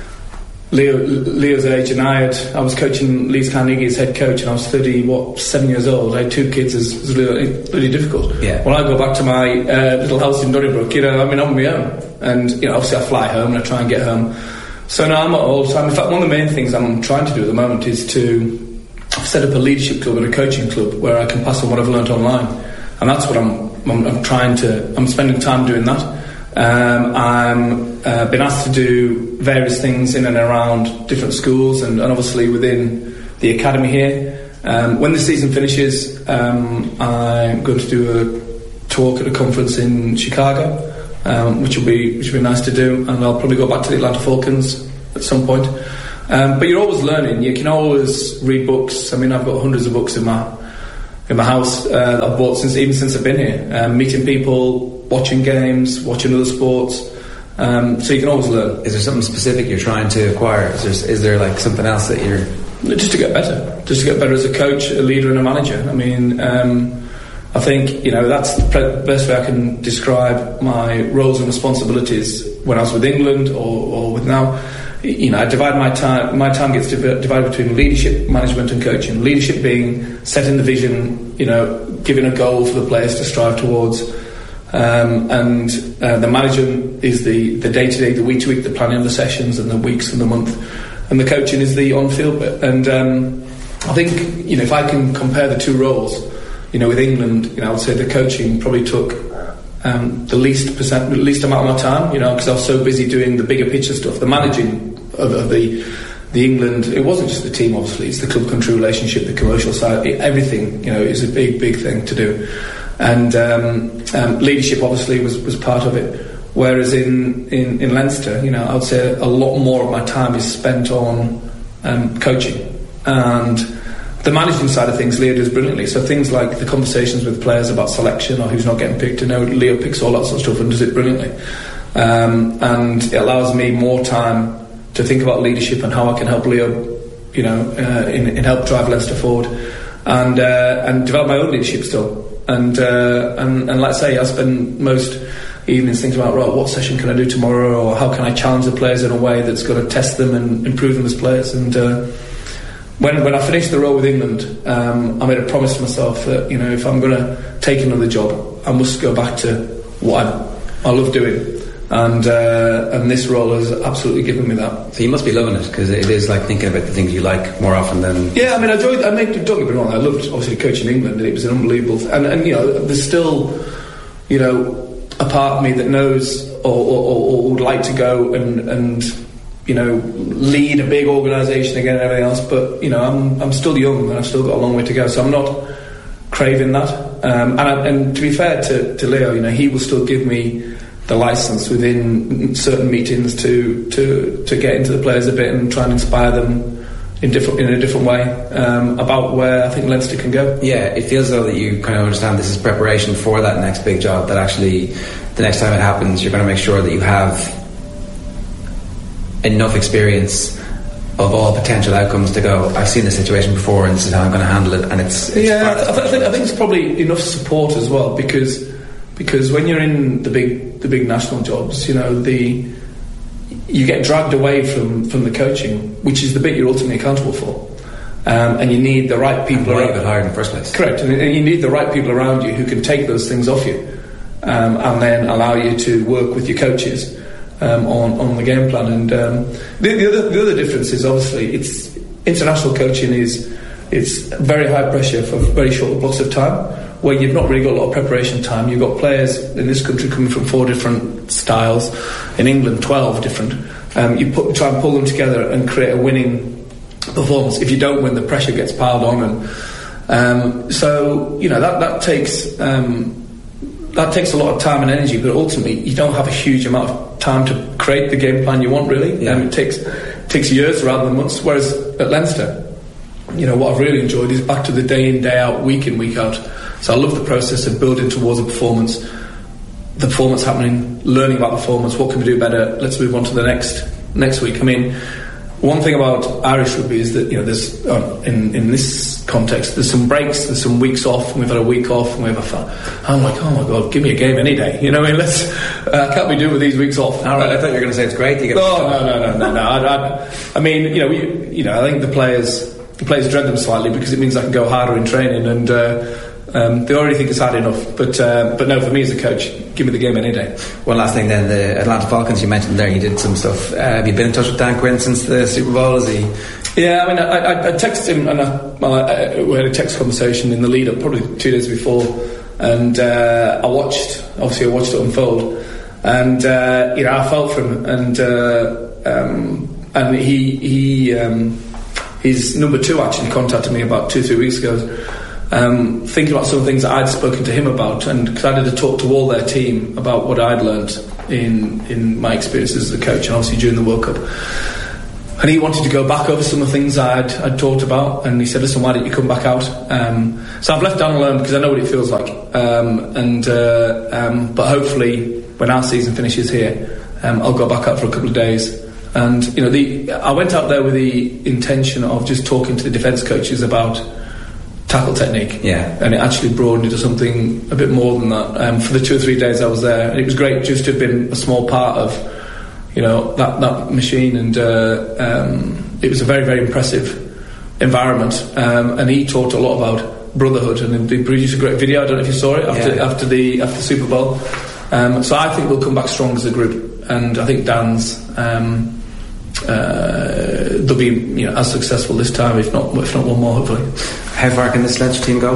S2: Leo, Leo's age, and I had, I was coaching Leeds Carnegie as head coach, and I was thirty, what, seven years old. I had two kids. It's, it's really, really difficult.
S1: Yeah.
S2: When I go back to my uh, little house in Donnybrook, you know, I mean, I'm on my own, and you know, obviously I fly home and I try and get home. So now I'm at all the time. In fact, one of the main things I'm trying to do at the moment is to set up a leadership club and a coaching club where I can pass on what I've learned online, and that's what I'm. I'm, I'm trying to. I'm spending time doing that. Um, I'm uh, been asked to do various things in and around different schools, and, and obviously within the academy here. Um, when the season finishes, um, I'm going to do a talk at a conference in Chicago, um, which will be which will be nice to do, and I'll probably go back to the Atlanta Falcons at some point. Um, but you're always learning. You can always read books. I mean, I've got hundreds of books in my in my house uh, that I've bought since even since I've been here. Um, meeting people, watching games, watching other sports. Um, so you can always learn.
S1: Is there something specific you're trying to acquire? Is there, is there like something else that you're...
S2: Just to get better. Just to get better as a coach, a leader and a manager. I mean, um, I think, you know, that's the best way I can describe my roles and responsibilities when I was with England or, or with now. You know, I divide my time, my time gets divided between leadership, management and coaching. Leadership being setting the vision, you know, giving a goal for the players to strive towards. Um, and uh, the management is the, the day-to-day, the week-to-week, the planning of the sessions and the weeks and the month. And the coaching is the on-field bit. And um, I think, you know, if I can compare the two roles, you know, with England, you know, I would say the coaching probably took um, the least percent, the least amount of my time, you know, because I was so busy doing the bigger picture stuff. The managing of, of the the England, it wasn't just the team, obviously, it's the club-country relationship, the commercial side, it, everything, you know, is a big, big thing to do. And um, um, leadership, obviously, was, was part of it. Whereas in, in, in Leinster, you know, I would say a lot more of my time is spent on um, coaching. And the management side of things, Leo does brilliantly. So things like the conversations with players about selection or who's not getting picked, you know, Leo picks all that sort of stuff and does it brilliantly. Um, and it allows me more time to think about leadership and how I can help Leo, you know, uh, in, in help drive Leinster forward, and uh, and develop my own leadership still. And uh, and and like I say, I spend most evenings thinking about, right, what session can I do tomorrow, or how can I challenge the players in a way that's going to test them and improve them as players. And uh, when when I finished the role with England, um, I made a promise to myself that, you know, if I'm going to take another job, I must go back to what I, I love doing. And uh, and this role has absolutely given me that.
S1: So you must be loving it, because it is like thinking about the things you like more often than...
S2: Yeah, I mean, I enjoyed... I mean, don't get me wrong, I loved, obviously, coaching England, and it was an unbelievable... And, and you know, there's still, you know, a part of me that knows or, or, or would like to go and, and, you know, lead a big organisation again and everything else, but, you know, I'm I'm still young and I've still got a long way to go, so I'm not craving that. Um, and, I, and to be fair to, to Leo, you know, he will still give me the license within certain meetings to, to to get into the players a bit and try and inspire them in different in a different way um, about where I think Leinster can go.
S1: Yeah, it feels though that you kind of understand this is preparation for that next big job, that actually the next time it happens you're going to make sure that you have enough experience of all potential outcomes to go, I've seen this situation before and this is how I'm going to handle it. And it's, it's
S2: yeah, I, th- I, think, I think it's probably enough support as well, because because when you're in the big the big national jobs, you know, the you get dragged away from, from the coaching, which is the bit you're ultimately accountable for, um, and you need the right people around.
S1: You got hired in the first place.
S2: Correct, and, and you need the right people around you who can take those things off you, um, and then allow you to work with your coaches um, on on the game plan. And um, the, the other the other difference is obviously it's international coaching is it's very high pressure for very short blocks of time, where you've not really got a lot of preparation time. You've got players in this country coming from four different styles, in England twelve different. Um, you put, try and pull them together and create a winning performance. If you don't win, the pressure gets piled on, and um, so you know that that takes um, that takes a lot of time and energy. But ultimately, you don't have a huge amount of time to create the game plan you want. Really,
S1: yeah.
S2: um, it takes takes years rather than months. Whereas at Leinster, you know, what I've really enjoyed is back to the day in, day out, week in, week out. So I love the process of building towards a performance, the performance happening, learning about the performance, what can we do better, let's move on to the next next week. I mean, one thing about Irish rugby is that, you know, there's, uh, in, in this context, there's some breaks, there's some weeks off, and we've had a week off, and we have a fun. I'm like, oh my God, give me a game any day. You know, I mean, let's, uh, can't we do with these weeks off?
S1: All right, I thought you were going to say it's greate. You get
S2: oh, no, no, no, no, no. I, I, I mean, you know, we, you know, I think the players, the players dread them slightly because it means I can go harder in training, and, uh, Um, they already think it's hard enough, but uh, but no, for me as a coach, give me the game any day.
S1: One last thing then, the Atlanta Falcons, you mentioned there, you did some stuff. Uh, have you been in touch with Dan Quinn since the Super Bowl? Is he?
S2: Yeah, I mean, I, I, I texted him, and I, well, I, we had a text conversation in the lead up, probably two days before, and uh, I watched, obviously I watched it unfold, and uh, you know, I felt for him, and uh, um, and he he um, his number two actually contacted me about two, three weeks ago, um, thinking about some of the things that I'd spoken to him about, and because I did a talk to all their team about what I'd learnt in in my experiences as a coach, and obviously during the World Cup. And he wanted to go back over some of the things I'd, I'd talked about, and he said, listen, why don't you come back out? Um, so I've left down alone because I know what it feels like. Um, and uh, um, But hopefully, when our season finishes here, um, I'll go back out for a couple of days. And, you know, the I went out there with the intention of just talking to the defence coaches about tackle technique.
S1: Yeah.
S2: And it actually broadened into something a bit more than that. Um, for the two or three days I was there, and it was great just to have been a small part of, you know, that, that machine, and uh, um, it was a very, very impressive environment. Um, and he talked a lot about brotherhood, and they produced a great video. I don't know if you saw it after
S1: yeah.
S2: after the after the Super Bowl. Um, so I think we'll come back strong as a group, and I think Dan's um, uh, they'll be, you know, as successful this time, if not if not one more, hopefully.
S1: How far can this Leinster team go?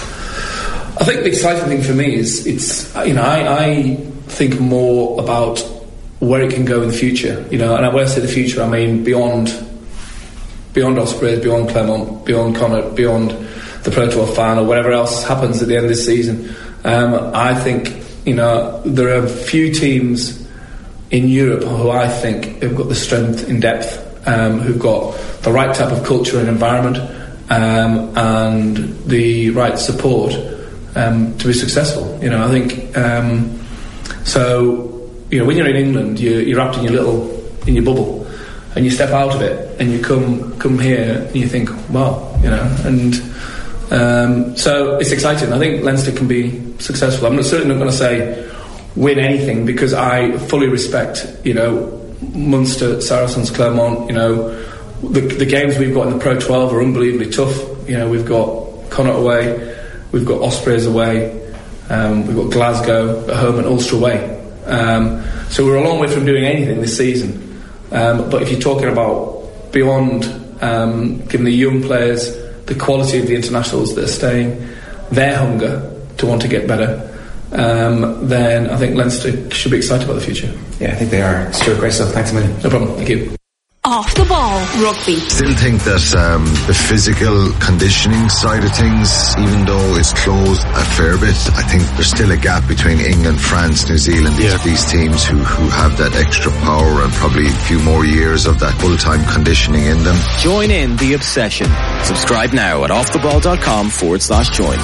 S2: I think the exciting thing for me is it's, you know, I, I think more about where it can go in the future, you know, and when I say the future, I mean beyond beyond Ospreys, beyond Clermont, beyond Connacht, beyond the Pro twelve final, or whatever else happens at the end of this season. Um, I think, you know, there are a few teams in Europe who I think have got the strength in depth, um, who've got the right type of culture and environment, um, and the right support um, to be successful. You know, I think um, so. You know, when you're in England, you're, you're wrapped in your little, in your bubble, and you step out of it, and you come come here, and you think, wow, you know, and um, so it's exciting. I think Leinster can be successful. I'm certainly not going to say win anything, because I fully respect, you know, Munster, Saracens, Clermont. You know, the, the games we've got in the Pro twelve are unbelievably tough. You know, we've got Connacht away, we've got Ospreys away, um, we've got Glasgow at home and Ulster away. Um, so we're a long way from doing anything this season, um, but if you're talking about beyond um, giving the young players the quality of the internationals that are staying, their hunger to want to get better, um, then I think Leinster should be excited about the future.
S1: Yeah, I think they are. Stuart, great stuff. Thanks a million.
S2: No problem. Thank you.
S5: Off the ball rugby.
S6: Still think that um, the physical conditioning side of things, even though it's closed a fair bit, I think there's still a gap between England, France, New Zealand, these, yeah. these teams who, who have that extra power and probably a few more years of that full-time conditioning in them.
S3: Join in the obsession. Subscribe now at offtheball.com forward slash join.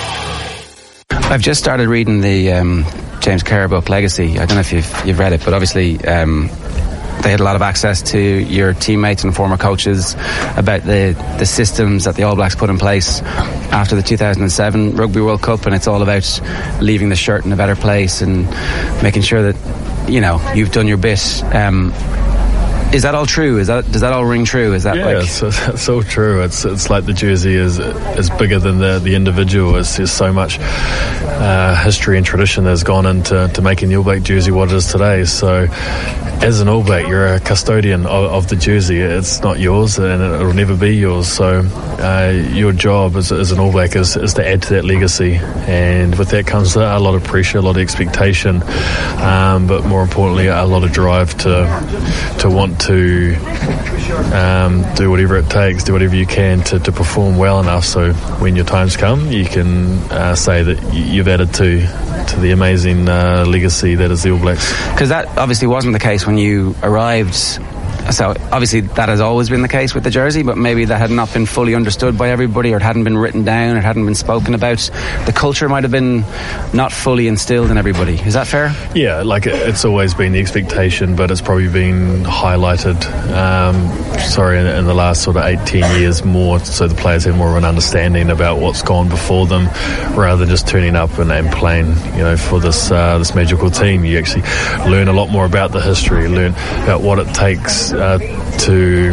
S1: I've just started reading the um, James Kerr book, Legacy. I don't know if you've, you've read it, but obviously um, they had a lot of access to your teammates and former coaches about the, the systems that the All Blacks put in place after the two thousand seven Rugby World Cup, and it's all about leaving the shirt in a better place and making sure that, you know, you've done your bit. Um, Is that all true? Is that does that all ring true? Is that
S7: yeah,
S1: like
S7: it's, it's all true. It's it's like the jersey is is bigger than the the individual. It's, there's so much uh, history and tradition that's gone into to making the All Black jersey what it is today. So, as an All Black, you're a custodian of, of the jersey. It's not yours, and it will never be yours. So, uh, your job as, as an All Black is, is to add to that legacy, and with that comes a lot of pressure, a lot of expectation, um, but more importantly, a lot of drive to to want to um, do whatever it takes, do whatever you can to, to perform well enough so when your times come you can uh, say that you've added to to the amazing uh, legacy that is the All Blacks.
S1: Because that obviously wasn't the case when you arrived. So obviously that has always been the case with the jersey, but maybe that had not been fully understood by everybody, or it hadn't been written down, or it hadn't been spoken about. The culture might have been not fully instilled in everybody. Is that fair?
S7: Yeah, like it's always been the expectation, but it's probably been highlighted um, sorry in, in the last sort of eighteen years more, so the players have more of an understanding about what's gone before them, rather than just turning up and, and playing, you know, for this uh, this magical team. You actually learn a lot more about the history, learn about what it takes Uh, to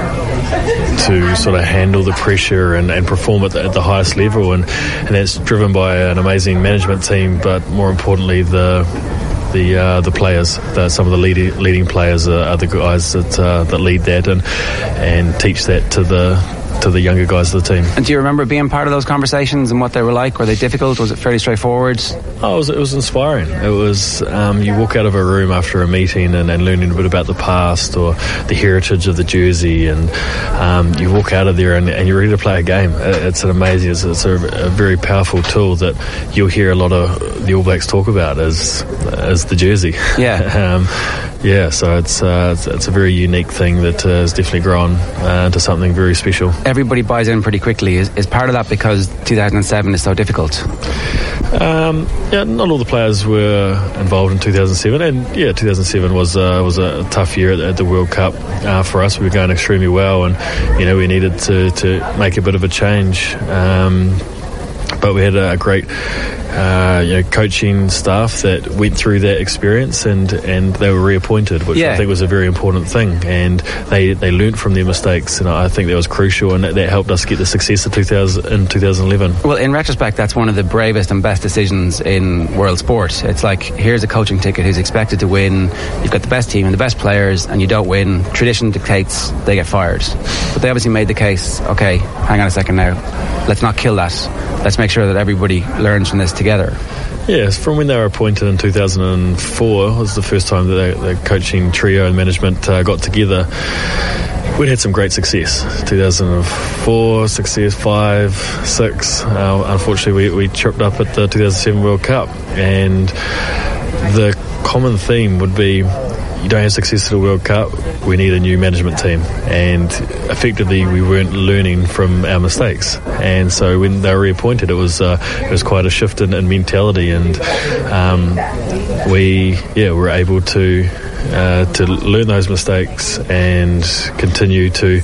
S7: to sort of handle the pressure and, and perform at the, at the highest level, and, and that's driven by an amazing management team, but more importantly the the uh, the players. The, some of the leading leading players are, are the guys that uh, that lead that and and teach that to the to the younger guys of the team.
S1: And do you remember being part of those conversations and what they were like? Were they difficult? Was it fairly straightforward?
S7: Oh, it was, it was inspiring. It was, um, you walk out of a room after a meeting and, and learning a bit about the past or the heritage of the jersey, and um, you walk out of there and, and you're ready to play a game. It's an amazing, it's, it's a, a very powerful tool that you'll hear a lot of the All Blacks talk about as, as the jersey.
S1: Yeah.
S7: um, Yeah, so it's, uh, it's it's a very unique thing that uh, has definitely grown uh, into something very special.
S1: Everybody buys in pretty quickly. Is, is part of that because two thousand seven is so difficult?
S7: Um, yeah, not all the players were involved in two thousand seven, and yeah, two thousand seven was uh, was a tough year at the, at the World Cup uh, for us. We were going extremely well, and you know we needed to, to make a bit of a change. Um, but we had a great uh, you know, coaching staff that went through that experience, and, and they were reappointed, which
S1: yeah.
S7: I think was a very important thing. And they, they learnt from their mistakes, and I think that was crucial, and that, that helped us get the success of two thousand, in two thousand eleven.
S1: Well, in retrospect, that's one of the bravest and best decisions in world sport. It's like, here's a coaching ticket who's expected to win. You've got the best team and the best players, and you don't win. Tradition dictates they get fired. But they obviously made the case, okay, hang on a second now. Let's not kill that. Let's make sure that everybody learns from this together.
S7: Yes, from when they were appointed in two thousand four was the first time that they, the coaching trio and management uh, got together. We'd had some great success. two thousand four, success, five, six. Uh, unfortunately, we, we tripped up at the two thousand seven World Cup, and the common theme would be, you don't have success at the World Cup, we need a new management team. And effectively we weren't learning from our mistakes, and so when they were reappointed, it was uh, it was quite a shift in, in mentality, and um, we yeah were able to Uh, to learn those mistakes and continue to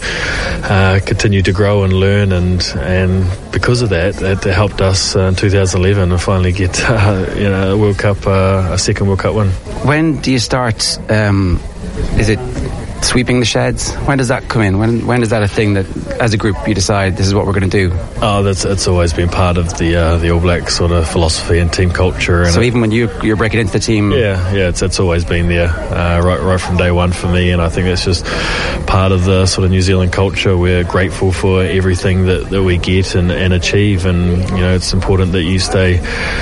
S7: uh, continue to grow and learn, and and because of that, it helped us uh, in two thousand eleven to finally get uh, you know a World Cup, uh, a second World Cup win.
S1: When do you start? Um, is it sweeping the sheds? When does that come in? When when is that a thing that, as a group, you decide this is what we're going to do?
S7: Oh, that's it's always been part of the uh, the All Black sort of philosophy and team culture. And
S1: so even when you you're breaking into the team,
S7: yeah, yeah, it's it's always been there uh, right right from day one for me, and I think it's just part of the sort of New Zealand culture. We're grateful for everything that, that we get and, and achieve, and you know it's important that you stay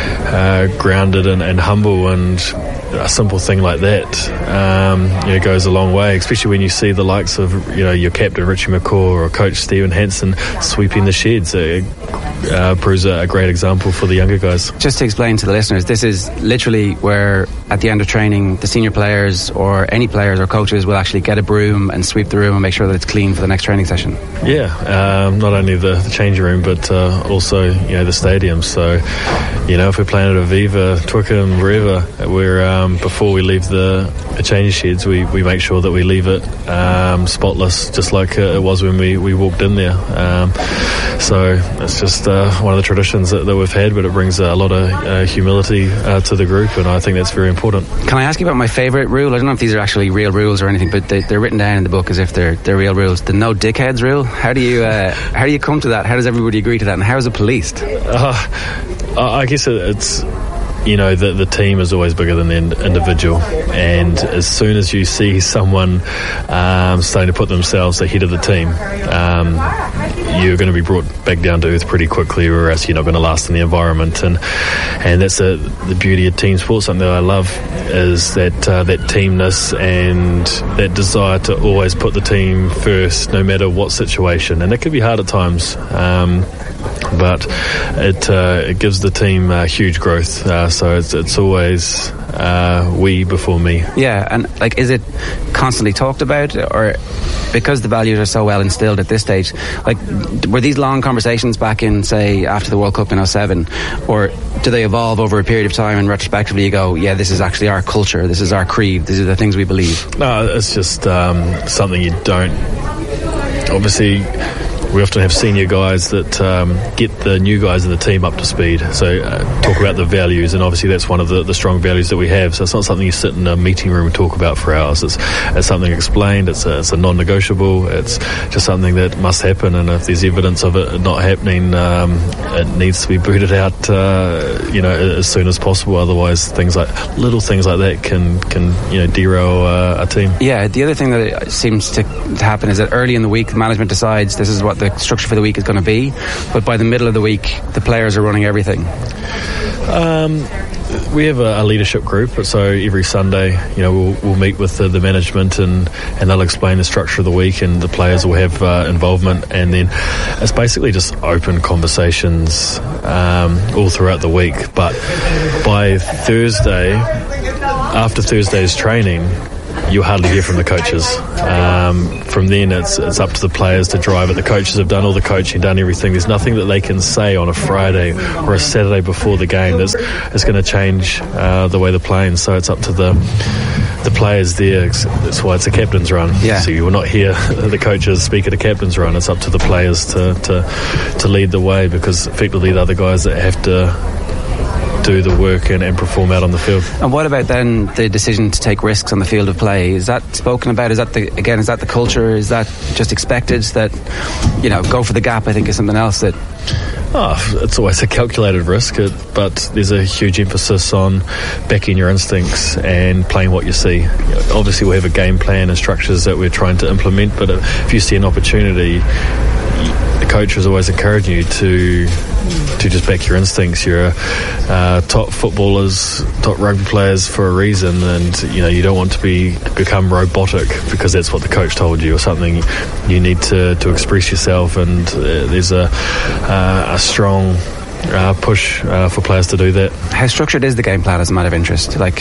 S7: uh, grounded and, and humble, and a simple thing like that um, you know, goes a long way, especially when you see the likes of you know your captain Richie McCaw or coach Stephen Hansen sweeping the sheds. It uh, proves a, a great example for the younger guys.
S1: Just to explain to the listeners, this is literally where at the end of training the senior players or any players or coaches will actually get a broom and sweep the room and make sure that it's clean for the next training session.
S7: Yeah, um, not only the, the changing room, but uh, also you know the stadium. So you know if we're playing at Aviva, Twickenham, wherever, we're um, before we leave the, the changing sheds, we, we make sure that we leave it um, spotless, just like uh, it was when we, we walked in there. Um, so it's just uh, one of the traditions that, that we've had, but it brings a lot of uh, humility uh, to the group, and I think that's very important.
S1: Can I ask you about my favourite rule? I don't know if these are actually real rules or anything, but they, they're written down in the book as if they're they're real rules. The no dickheads rule. How do you uh, how do you come to that? How does everybody agree to that? And how is it policed?
S7: Uh, I guess it's. You know, the, the team is always bigger than the in- individual, and as soon as you see someone um, starting to put themselves ahead of the team, um, you're going to be brought back down to earth pretty quickly, or else you're not going to last in the environment. And and that's a, the beauty of team sports. Something that I love is that uh, that teamness and that desire to always put the team first, no matter what situation. And it can be hard at times. Um, but it uh, it gives the team uh, huge growth, uh, so it's it's always uh, we before me.
S1: Yeah, and like, is it constantly talked about, or because the values are so well instilled at this stage, like, were these long conversations back in, say, after the World Cup in oh seven, or do they evolve over a period of time and retrospectively you go, yeah, this is actually our culture, this is our creed, these are the things we believe?
S7: No, it's just um, something you don't, obviously. We often have senior guys that um, get the new guys in the team up to speed. So uh, talk about the values, and obviously that's one of the, the strong values that we have. So it's not something you sit in a meeting room and talk about for hours. It's, it's something explained. It's a, it's a non-negotiable. It's just something that must happen. And if there's evidence of it not happening, um, it needs to be booted out, uh, you know, as soon as possible. Otherwise, things like little things like that can can you know derail uh, a team.
S1: Yeah. The other thing that seems to, to happen is that early in the week, the management decides this is what the the structure for the week is going to be, but by the middle of the week the players are running everything?
S7: Um, we have a, a leadership group, so every Sunday, you know, we'll, we'll meet with the, the management and, and they'll explain the structure of the week, and the players will have uh, involvement, and then it's basically just open conversations um, all throughout the week. But by Thursday, after Thursday's training, you hardly hear from the coaches. Um, from then, it's it's up to the players to drive it. The coaches have done all the coaching, done everything. There's nothing that they can say on a Friday or a Saturday before the game that's, that's going to change uh, the way they're playing. So it's up to the the players there. That's why it's a captain's run.
S1: Yeah.
S7: So you will not hear the coaches speak at a captain's run. It's up to the players to, to, to lead the way, because effectively the other guys that have to do the work and, and perform out on the field.
S1: And what about then the decision to take risks on the field of play? Is that spoken about? Is that the, again, is that the culture? Is that just expected that, you know, go for the gap, I think, is something else that...
S7: Oh, it's always a calculated risk, it, but there's a huge emphasis on backing your instincts and playing what you see. You know, obviously we have a game plan and structures that we're trying to implement, but if you see an opportunity, the coach is always encouraging you to to just back your instincts. You're uh, top footballers, top rugby players for a reason, and you know you don't want to be become robotic because that's what the coach told you or something. You need to, to express yourself, and uh, there's a uh, a strong uh, push uh, for players to do that.
S1: How structured is the game plan as a matter of interest? Like,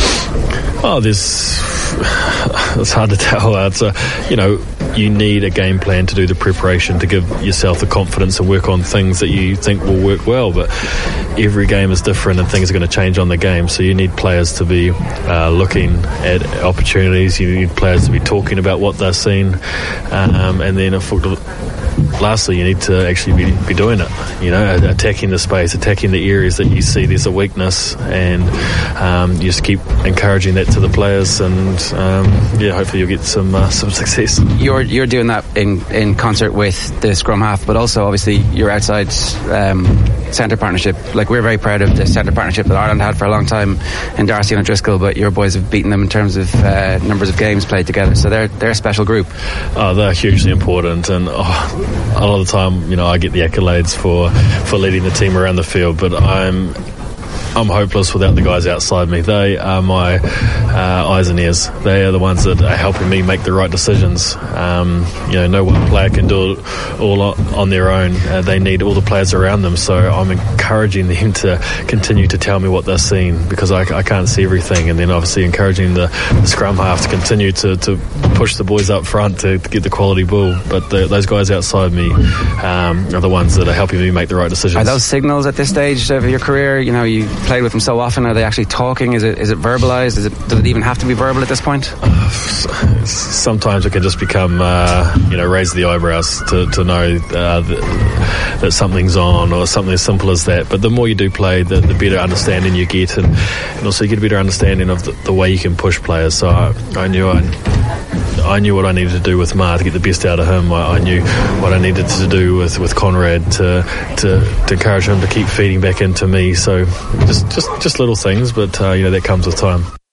S7: oh, there's it's hard to tell. It's a, you know, you need a game plan to do the preparation, to give yourself the confidence and work on things that you think will work well. But every game is different and things are going to change on the game. So you need players to be uh, looking at opportunities. You need players to be talking about what they're seeing. Um, and then if lastly, you need to actually be, be doing it, you know, attacking the space, attacking the areas that you see there's a weakness, and um, you just keep encouraging that to the players, and um, yeah, hopefully you'll get some uh, some success.
S1: You're you're doing that in, in concert with the scrum half, but also obviously your outside um, centre partnership. Like, we're very proud of the centre partnership that Ireland had for a long time in Darcy and O'Driscoll, but your boys have beaten them in terms of uh, numbers of games played together, so they're they're a special group.
S7: Oh, they're hugely important, and oh, a lot of the time, you know, I get the accolades for, for leading the team around the field, but I'm I'm hopeless without the guys outside me. They are my uh, eyes and ears. They are the ones that are helping me make the right decisions. Um, you know, no one player can do it all on their own. Uh, they need all the players around them. So I'm encouraging them to continue to tell me what they're seeing, because I, I can't see everything. And then obviously encouraging the, the scrum half to continue to, to push the boys up front to, to get the quality ball. But the, those guys outside me um, are the ones that are helping me make the right decisions.
S1: Are those signals at this stage of your career? You know, you played with them so often. Are they actually talking? Is it is it verbalised? Is it, does it even have to be verbal at this point?
S7: Uh, sometimes it can just become, uh, you know, raise the eyebrows to, to know uh, that, that something's on, or something as simple as that. But the more you do play, the, the better understanding you get, and, and also you get a better understanding of the, the way you can push players. So I, I knew I I knew what I needed to do with Ma to get the best out of him. I, I knew what I needed to do with, with Conrad to, to to encourage him to keep feeding back into me. So just just just little things, but uh, you know, that comes with time.